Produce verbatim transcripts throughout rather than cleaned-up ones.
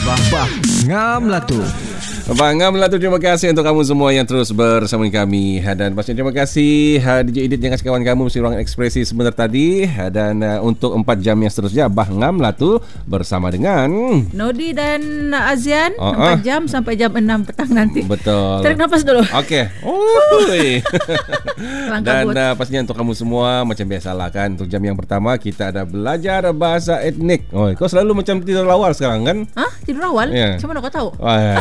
Bah-bah ngam lah tu. Bangam lah tu, terima kasih untuk kamu semua yang terus bersama kami. Dan pastinya terima kasih D J Edit dengan kawan kamu mesti ruangan ekspresi sebentar tadi. Dan uh, untuk empat jam yang seterusnya Bangam lah tu bersama dengan Nodi dan Azian uh-uh. empat jam sampai jam enam petang nanti. Betul. Tarik nafas dulu. Okey. Dan uh, pastinya untuk kamu semua macam biasalah kan, untuk jam yang pertama kita ada belajar bahasa etnik. Oh, kau selalu macam tidur awal sekarang kan? Hah? Tidur awal? Yeah. Macam mana kau tahu?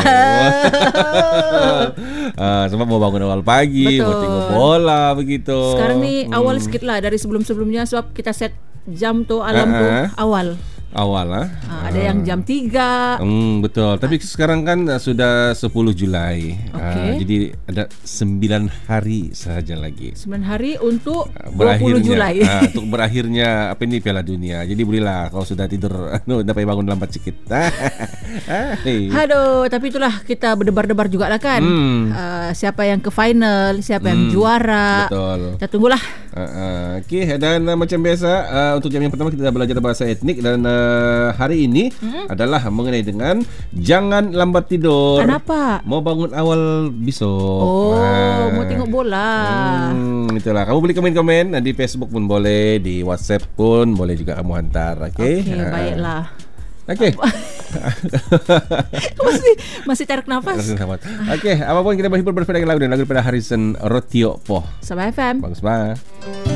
uh, sebab mau bangun awal pagi, betul, mau tengok bola begitu. Sekarang ni hmm. awal sikit lah dari sebelum-sebelumnya, sebab kita set jam tu alam uh-huh. tu awal. Awal lah. Ha, ada yang jam tiga. Hmm, betul. Tapi sekarang kan sudah sepuluh Julai. Okay. Uh, jadi ada sembilan hari sahaja lagi. sembilan hari untuk dua puluh Julai. Uh, untuk berakhirnya apa ini Piala Dunia. Jadi bolehlah kalau sudah tidur no, dapat bangun lambat sikit. Aduh, tapi itulah kita berdebar-debar juga lah kan. Hmm. Uh, siapa yang ke final, siapa hmm. yang juara. Betul. Kita tunggulah. Uh, uh, Okey, dan uh, macam biasa uh, untuk jam yang pertama kita dah belajar bahasa etnik, dan uh, hari ini hmm? adalah mengenai dengan jangan lambat tidur. Kenapa? Mau bangun awal besok. Oh, uh. mau tengok bola. Hmm, itulah. Kamu boleh komen-komen di Facebook pun boleh, di WhatsApp pun boleh juga kamu hantar. Okey. Okey, uh. baiklah. Okey. masih masih tarik nafas. Okey, apapun kita berhibur berfaedah dengan lagu dan lagu daripada Harrison Rotio Poh. Sabah F M. Bagus banget.